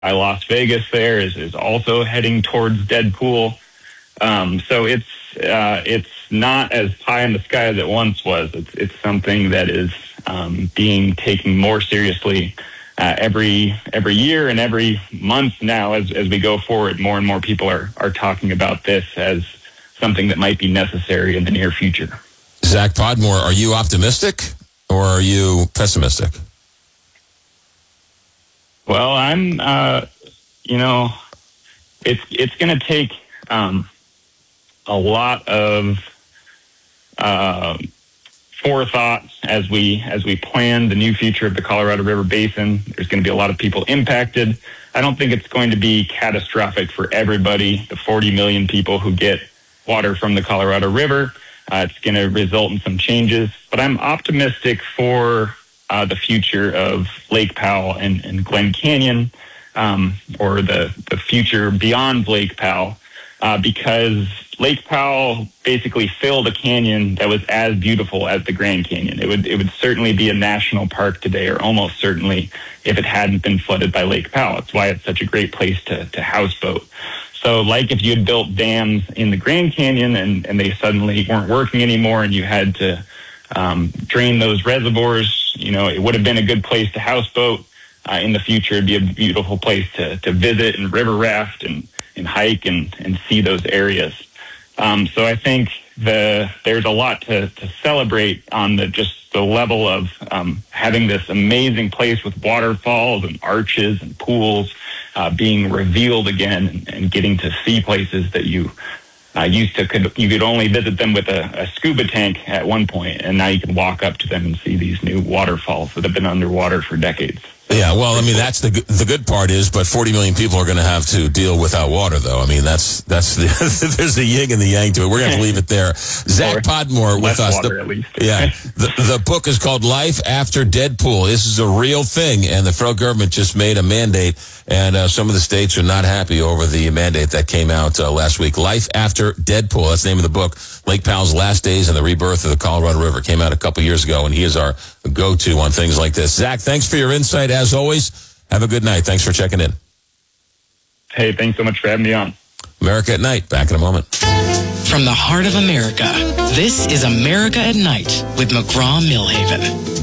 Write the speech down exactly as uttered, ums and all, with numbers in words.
Las Vegas there is, is also heading towards Deadpool. Um, so it's uh, it's not as pie in the sky as it once was. It's it's something that is um, being taken more seriously uh, every every year and every month now as as we go forward. More and more people are are talking about this as something that might be necessary in the near future. Zach Podmore, are you optimistic or are you pessimistic? Well, I'm, uh, you know, it's it's going to take um, a lot of uh, forethought as we as we plan the new future of the Colorado River Basin. There's going to be a lot of people impacted. I don't think it's going to be catastrophic for everybody, the forty million people who get water from the Colorado River. Uh, it's going to result in some changes, but I'm optimistic for uh, the future of Lake Powell and, and Glen Canyon, um, or the, the future beyond Lake Powell, uh, because Lake Powell basically filled a canyon that was as beautiful as the Grand Canyon. It would it would certainly be a national park today, or almost certainly, if it hadn't been flooded by Lake Powell. It's why it's such a great place to, to houseboat. So like if you had built dams in the Grand Canyon and, and they suddenly weren't working anymore and you had to um, drain those reservoirs, you know, it would have been a good place to houseboat. Uh, in the future, it'd be a beautiful place to, to visit and river raft and, and hike and, and see those areas. Um, so I think the there's a lot to, to celebrate on the just the level of um, having this amazing place with waterfalls and arches and pools uh, being revealed again, and, and getting to see places that you uh, used to could you could only visit them with a, a scuba tank at one point, and now you can walk up to them and see these new waterfalls that have been underwater for decades. Yeah, well, I mean, that's the the good part is, but forty million people are going to have to deal without water, though. I mean, that's that's the, there's the yin and the yang to it. We're going to have to leave it there. Zach Podmore with us. Water, the, at least. Yeah, the, the book is called Life After Deadpool. This is a real thing, and the federal government just made a mandate, and uh, some of the states are not happy over the mandate that came out uh, last week. Life After Deadpool, that's the name of the book. Lake Powell's Last Days and the Rebirth of the Colorado River came out a couple years ago, and he is our go-to on things like this. Zach, thanks for your insight, as always. Have a good night. Thanks for checking in. Hey, thanks so much for having me on. America at Night. Back in a moment. From the heart of America, this is America at Night with McGraw-Millhaven.